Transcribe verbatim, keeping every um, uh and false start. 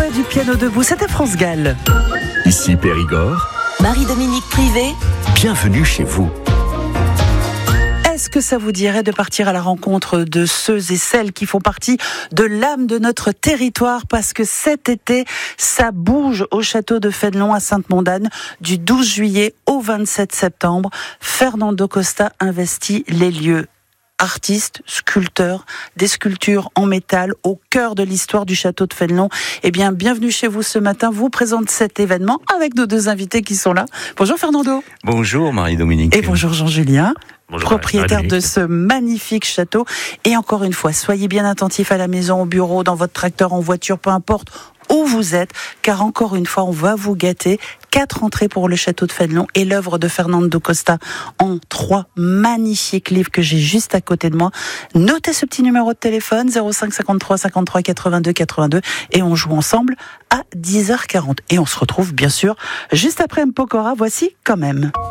du piano debout, c'était France Gall. Ici Périgord. Marie-Dominique Privé. Bienvenue chez vous. Est-ce que ça vous dirait de partir à la rencontre de ceux et celles qui font partie de l'âme de notre territoire, parce que cet été, ça bouge au château de Fénelon à Sainte-Mondane du douze juillet au vingt-sept septembre. Fernando Costa investit les lieux. Artiste, sculpteur, des sculptures en métal au cœur de l'histoire du château de Fénelon. Eh bien, bienvenue chez vous ce matin. Vous présente cet événement avec nos deux invités qui sont là. Bonjour Fernando. Bonjour Marie-Dominique. Et bonjour Jean-Julien. Bonjour, propriétaire de ce magnifique château. Et encore une fois, soyez bien attentifs à la maison, au bureau, dans votre tracteur, en voiture, peu importe où vous êtes, car encore une fois, on va vous gâter. Quatre entrées pour le château de Fénelon et l'œuvre de Fernando Costa en trois magnifiques livres que j'ai juste à côté de moi. Notez ce petit numéro de téléphone, zéro cinq cinquante-trois cinquante-trois quatre-vingt-deux quatre-vingt-deux, et on joue ensemble à dix heures quarante. Et on se retrouve bien sûr juste après M. Pokora. Voici Quand même.